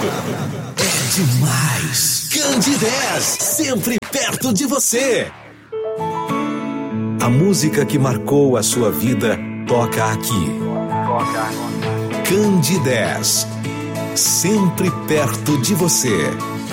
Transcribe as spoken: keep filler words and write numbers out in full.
É demais. Candidez, sempre perto de você. A música que marcou a sua vida toca aqui. Candidez, sempre perto de você.